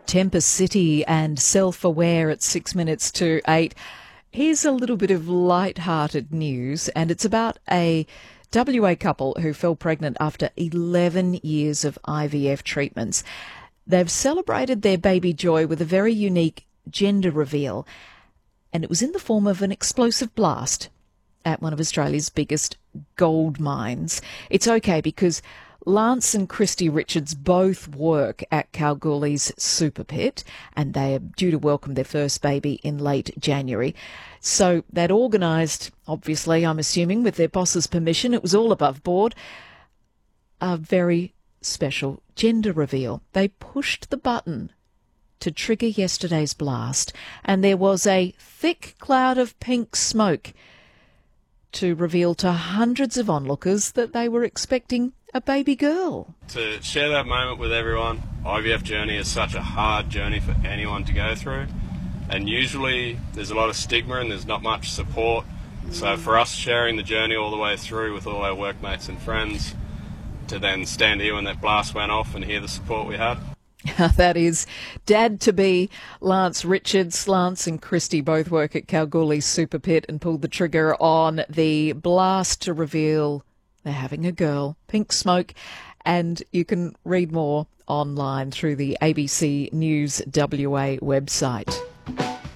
Tempest City and Self-Aware at 6 minutes to 8. Here's a little bit of light-hearted news, and it's about a WA couple who fell pregnant after 11 years of IVF treatments. They've celebrated their baby joy with a very unique gender reveal, and it was in the form of an explosive blast at one of Australia's biggest gold mines. It's okay because Lance and Christy Richards both work at Kalgoorlie's Super Pit, and they are due to welcome their first baby in late January. So they'd organised, obviously, I'm assuming, with their boss's permission, it was all above board, a very special gender reveal. They pushed the button to trigger yesterday's blast, and there was a thick cloud of pink smoke to reveal to hundreds of onlookers that they were expecting a baby girl. To share that moment with everyone, IVF journey is such a hard journey for anyone to go through, and usually there's a lot of stigma and there's not much support. So for us sharing the journey all the way through with all our workmates and friends, to then stand here when that blast went off and hear the support we had. That is Dad-to-be Lance Richards. Lance and Christy both work at Kalgoorlie's Super Pit and pulled the trigger on the blast to reveal they're having a girl. Pink smoke. And you can read more online through the ABC News WA website.